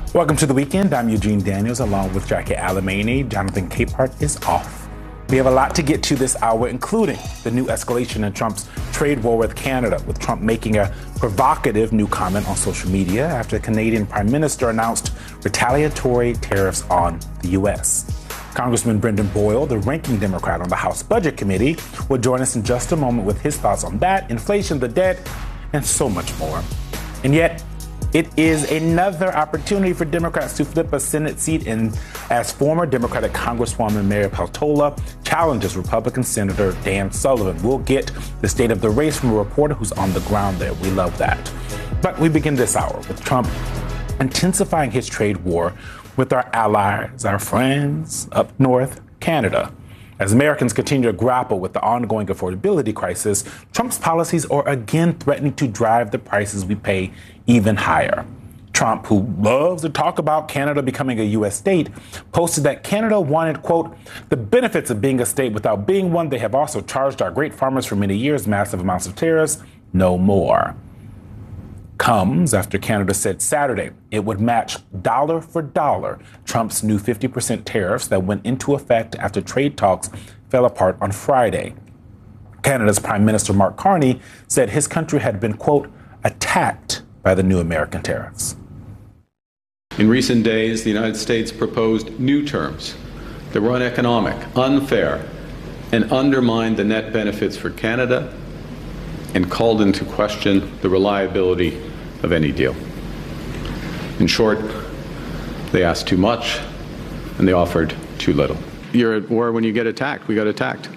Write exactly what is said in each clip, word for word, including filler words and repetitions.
Welcome to the weekend. I'm Eugene Daniels along with Jackie Alamany. Jonathan Capehart is off. We have a lot to get to this hour, including the new escalation in Trump's trade war with Canada, with Trump making a provocative new comment on social media after the Canadian Prime Minister announced retaliatory tariffs on the U S. Congressman Brendan Boyle, the ranking Democrat on the House Budget Committee, will join us in just a moment with his thoughts on that, inflation, the debt, and so much more. And yet, it is another opportunity for Democrats to flip a Senate seat in as former Democratic Congresswoman Mary Peltola challenges Republican Senator Dan Sullivan. We'll get the state of the race from a reporter who's on the ground there. We love that. But we begin this hour with Trump intensifying his trade war with our allies, our friends up north, Canada. As Americans continue to grapple with the ongoing affordability crisis, Trump's policies are again threatening to drive the prices we pay even higher. Trump, who loves to talk about Canada becoming a U S state, posted that Canada wanted, quote, the benefits of being a state without being one. They have also charged our great farmers for many years massive amounts of tariffs. No more. Comes after Canada said Saturday it would match dollar for dollar Trump's new fifty percent tariffs that went into effect after trade talks fell apart on Friday. Canada's Prime Minister Mark Carney said his country had been, quote, attacked by the new American tariffs. In recent days, the United States proposed new terms that were uneconomic, unfair, and undermined the net benefits for Canada and called into question the reliability of any deal. In short, they asked too much and they offered too little. You're at war when you get attacked. We got attacked.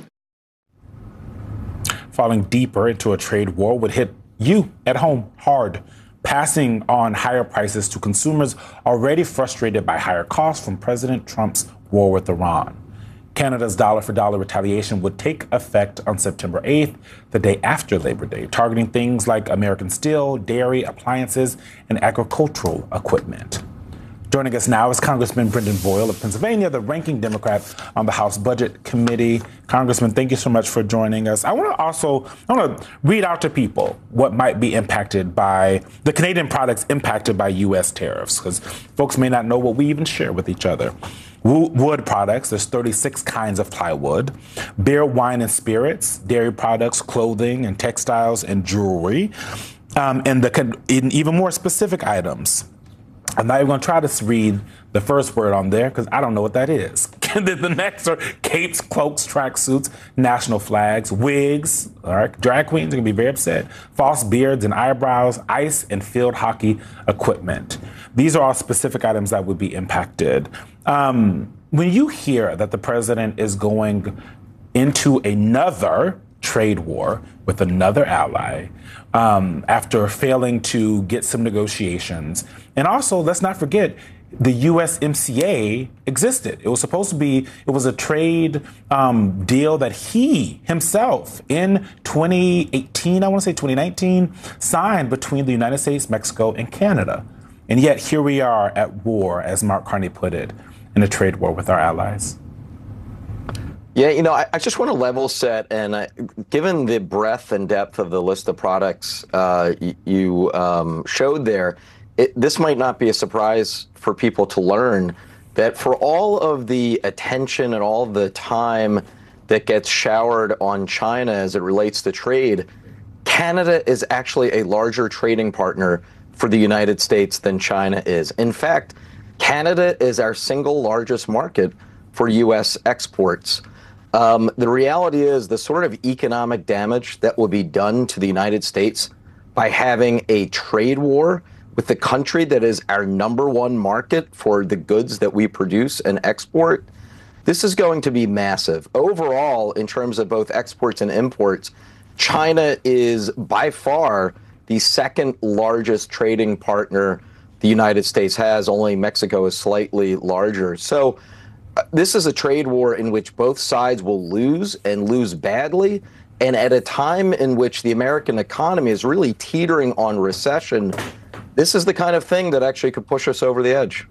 Falling deeper into a trade war would hit you at home hard, passing on higher prices to consumers already frustrated by higher costs from President Trump's war with Iran. Canada's dollar-for-dollar retaliation would take effect on September eighth, the day after Labor Day, targeting things like American steel, dairy, appliances, and agricultural equipment. Joining us now is Congressman Brendan Boyle of Pennsylvania, the ranking Democrat on the House Budget Committee. Congressman, thank you so much for joining us. I want to also I want to read out to people what might be impacted by the Canadian products impacted by U S tariffs, because folks may not know what we even share with each other. Wood products, there's thirty-six kinds of plywood, beer, wine, and spirits, dairy products, clothing, and textiles, and jewelry, um, and the in even more specific items. I'm not even going to try to read the first word on there because I don't know what that is. The next are capes, cloaks, tracksuits, national flags, wigs, all right, drag queens are going to be very upset, false beards and eyebrows, ice and field hockey equipment. These are all specific items that would be impacted. Um, when you hear that the president is going into another trade war with another ally um, after failing to get some negotiations, and also let's not forget the U S M C A existed. It was supposed to be, it was a trade um, deal that he himself in twenty eighteen, I want to say twenty nineteen, signed between the United States, Mexico, and Canada. And yet here we are at war, as Mark Carney put it, in a trade war with our allies. Yeah, you know, I, I just want to level set, and I, given the breadth and depth of the list of products uh, y- you um, showed there, it, this might not be a surprise for people to learn that for all of the attention and all the time that gets showered on China as it relates to trade, Canada is actually a larger trading partner for the United States than China is. In fact, Canada is our single largest market for U S exports. Um, the reality is the sort of economic damage that will be done to the United States by having a trade war with the country that is our number one market for the goods that we produce and export, this is going to be massive. Overall, in terms of both exports and imports, China is by far the second largest trading partner the United States has. Only Mexico is slightly larger. So uh, this is a trade war in which both sides will lose and lose badly. And at a time in which the American economy is really teetering on recession, this is the kind of thing that actually could push us over the edge.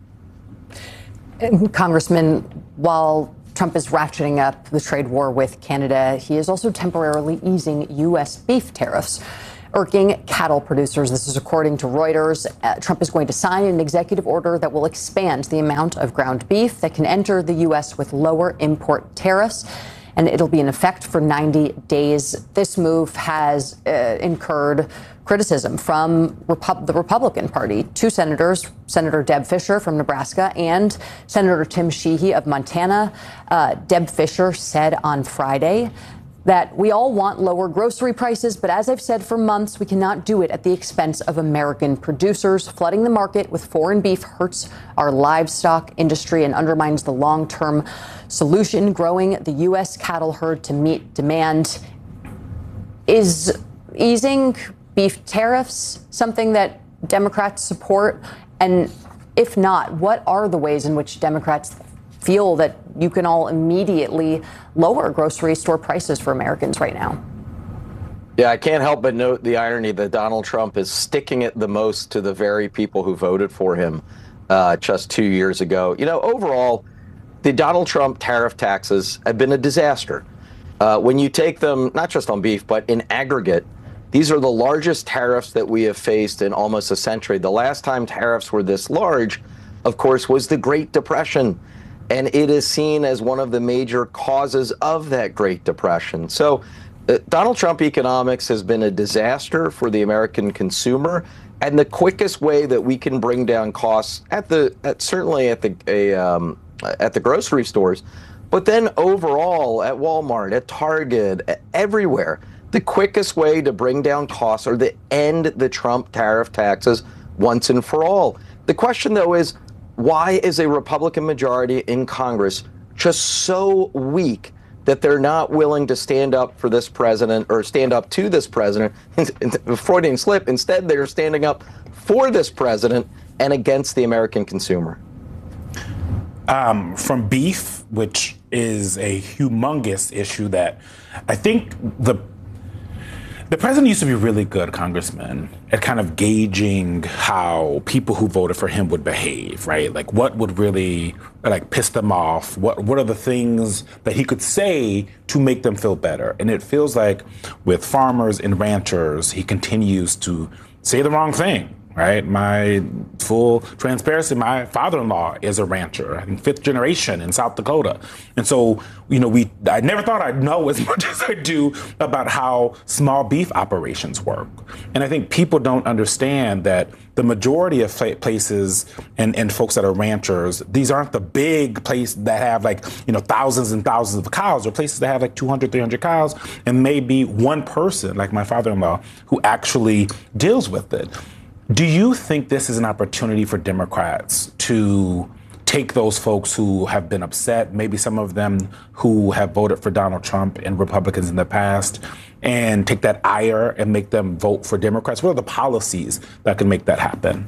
Congressman, while Trump is ratcheting up the trade war with Canada, he is also temporarily easing U S beef tariffs. irking cattle producers. This is according to Reuters. Uh, Trump is going to sign an executive order that will expand the amount of ground beef that can enter the U S with lower import tariffs, and it'll be in effect for ninety days. This move has uh, incurred criticism from Repu- the Republican Party. Two senators, Senator Deb Fischer from Nebraska and Senator Tim Sheehy of Montana. Uh, Deb Fischer said on Friday that we all want lower grocery prices, but as I've said for months, we cannot do it at the expense of American producers. Flooding the market with foreign beef hurts our livestock industry and undermines the long-term solution, growing the U S cattle herd to meet demand. Is easing beef tariffs something that Democrats support? And if not, what are the ways in which Democrats feel that you can all immediately lower grocery store prices for Americans right now? Yeah, I can't help but note the irony that Donald Trump is sticking it the most to the very people who voted for him uh, just two years ago. You know, overall, the Donald Trump tariff taxes have been a disaster. Uh, when you take them, not just on beef, but in aggregate, these are the largest tariffs that we have faced in almost a century. The last time tariffs were this large, of course, was the Great Depression. And it is seen as one of the major causes of that Great Depression. So uh, Donald Trump economics has been a disaster for the American consumer. And the quickest way that we can bring down costs at the at, certainly at the a, um, at the grocery stores, but then overall at Walmart, at Target, at everywhere, the quickest way to bring down costs are to end the Trump tariff taxes once and for all. The question, though, is why is a Republican majority in Congress just so weak that they're not willing to stand up for this president or stand up to this president? Freudian slip. Instead, they're standing up for this president and against the American consumer. Um, from beef, which is a humongous issue that I think the The president used to be really good, Congressman, at kind of gauging how people who voted for him would behave, right? Like what would really like piss them off? What what are the things that he could say to make them feel better? And it feels like with farmers and ranchers, he continues to say the wrong thing, right? My full transparency, my father-in-law is a rancher, I think fifth generation in South Dakota. And so, you know, we I never thought I'd know as much as I do about how small beef operations work. And I think people don't understand that the majority of places and, and folks that are ranchers, these aren't the big places that have like, you know, thousands and thousands of cows, or places that have like two hundred, three hundred cows, and maybe one person, like my father-in-law, who actually deals with it. Do you think this is an opportunity for Democrats to take those folks who have been upset, maybe some of them who have voted for Donald Trump and Republicans in the past, and take that ire and make them vote for Democrats? What are the policies that can make that happen?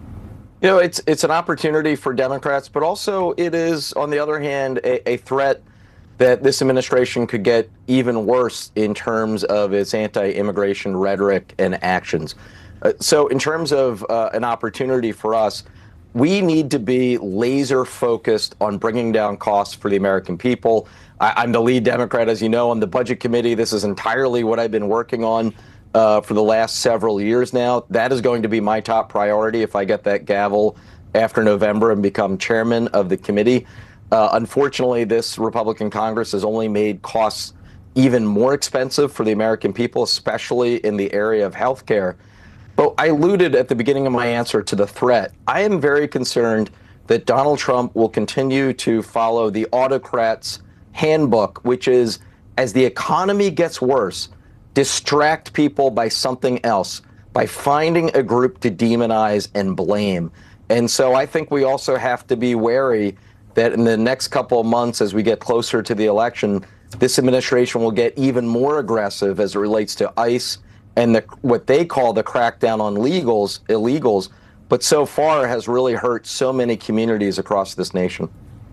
You know, it's it's an opportunity for Democrats, but also it is, on the other hand, a, a threat that this administration could get even worse in terms of its anti-immigration rhetoric and actions. Uh, so in terms of uh, an opportunity for us, we need to be laser focused on bringing down costs for the American people. I, I'm the lead Democrat, as you know, on the Budget Committee. This is entirely what I've been working on uh, for the last several years now. That is going to be my top priority if I get that gavel after November and become chairman of the committee. Uh, unfortunately, this Republican Congress has only made costs even more expensive for the American people, especially in the area of health care. But I alluded at the beginning of my answer to the threat. I am very concerned that Donald Trump will continue to follow the autocrat's handbook, which is, as the economy gets worse, distract people by something else, by finding a group to demonize and blame. And so I think we also have to be wary that in the next couple of months, as we get closer to the election, this administration will get even more aggressive as it relates to ICE and the, what they call the crackdown on legals, illegals, but so far has really hurt so many communities across this nation.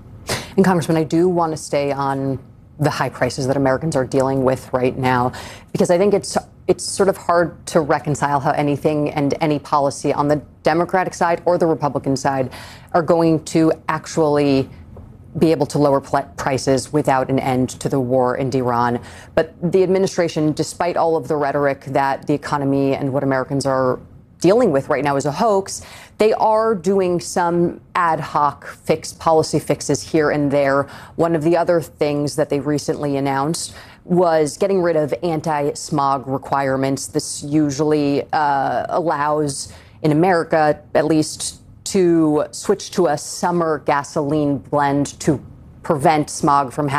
And Congressman, I do want to stay on the high prices that Americans are dealing with right now, because I think it's it's sort of hard to reconcile how anything and any policy on the Democratic side or the Republican side are going to actually be able to lower pl- prices without an end to the war in Iran. But the administration, despite all of the rhetoric that the economy and what Americans are dealing with right now is a hoax, they are doing some ad hoc fix policy fixes here and there. One of the other things that they recently announced was getting rid of anti-smog requirements. This usually uh, allows, in America at least, to switch to a summer gasoline blend to prevent smog from happening.